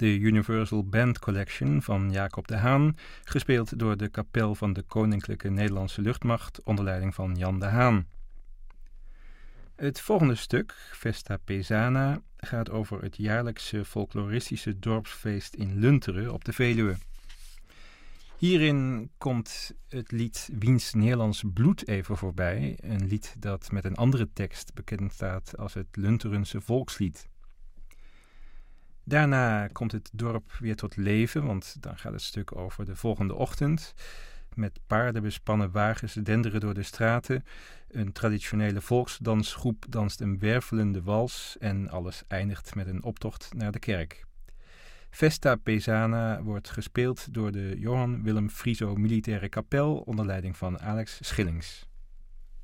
de Universal Band Collection van Jacob de Haan, gespeeld door de kapel van de Koninklijke Nederlandse Luchtmacht onder leiding van Jan de Haan. Het volgende stuk, Festa Paesana, gaat over het jaarlijkse folkloristische dorpsfeest in Lunteren op de Veluwe. Hierin komt het lied Wiens Nederlands bloed even voorbij, een lied dat met een andere tekst bekend staat als het Lunterense volkslied. Daarna komt het dorp weer tot leven, want dan gaat het stuk over de volgende ochtend. Met paarden bespannen wagens denderen door de straten. Een traditionele volksdansgroep danst een wervelende wals en alles eindigt met een optocht naar de kerk. Festa Paesana wordt gespeeld door de Johan Willem Frieso Militaire Kapel onder leiding van Alex Schillings.